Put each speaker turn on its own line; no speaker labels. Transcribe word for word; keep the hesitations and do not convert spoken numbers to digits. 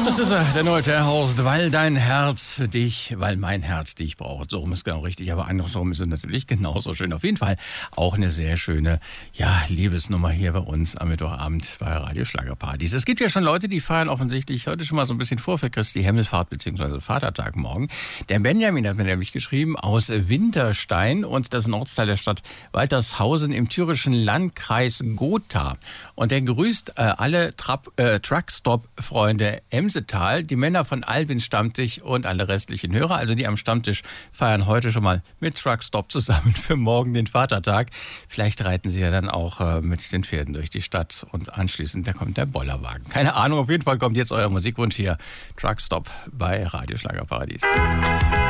Das ist er, der neue Terhorst, weil dein Herz dich, weil mein Herz dich braucht. So rum ist genau richtig, aber andersrum ist es natürlich genauso schön. Auf jeden Fall auch eine sehr schöne, ja, Liebesnummer hier bei uns am Mittwochabend bei Radio Schlagerpartys. Es gibt ja schon Leute, die feiern offensichtlich heute schon mal so ein bisschen vor für Christi Himmelfahrt bzw. Vatertag morgen. Der Benjamin hat mir nämlich geschrieben aus Winterstein und das ist ein Ortsteil der Stadt Waltershausen im thürischen Landkreis Gotha. Und der grüßt äh, alle Trab, äh, Truckstop-Freunde Emsetal, die Männer von Albins Stammtisch und alle restlichen Hörer, also die am Stammtisch feiern heute schon mal mit Truckstop zusammen für morgen den Vatertag. Vielleicht reiten sie ja dann auch äh, mit den Pferden durch die Stadt und anschließend da kommt der Bollerwagen. Keine Ahnung, auf jeden Fall kommt jetzt euer Musikwunsch hier. Truckstop bei Radio Schlagerparadies.